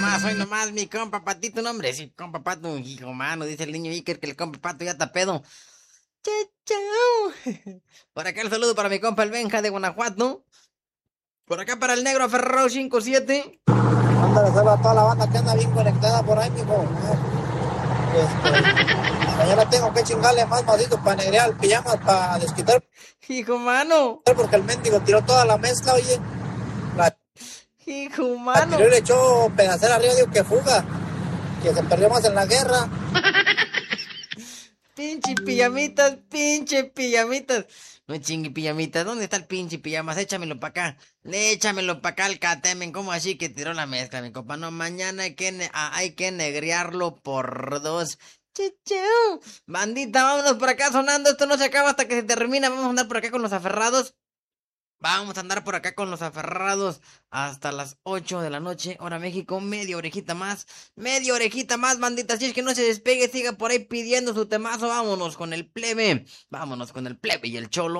hoy nomás, mi compa Patito, no hombre, sí, compa Pato, hijo mano, dice el niño Iker que el compa Pato ya está pedo. Chao, chao. Por acá el saludo para mi compa el Benja de Guanajuato. Por acá para el negro aferrado 57. Ándale, saluda a toda la banda que anda bien conectada por ahí, mijo. Mañana tengo que chingarle más masitos para negrear pijamas, para desquitar, Hijo mano, porque el mendigo tiró toda la mezcla, oye. La, hijo la tiró y mano. le echó pedacera arriba, digo que fuga, que se perdió más en la guerra. Pinche pijamitas, pinche pijamitas. No chingue pijamitas, ¿dónde está el pinche pijamas? Échamelo pa' acá. Échamelo pa' acá al catemen. ¿Cómo así que tiró la mezcla, mi compa? No, mañana hay que negrearlo por dos. Chichau. Bandita, vámonos por acá sonando. Esto no se acaba hasta que se termina. Vamos a andar por acá con los aferrados. Vamos a andar por acá con los aferrados hasta las 8 de la noche, hora México, media orejita más, bandita, así es que no se despegue, siga por ahí pidiendo su temazo, vámonos con el plebe y el cholo.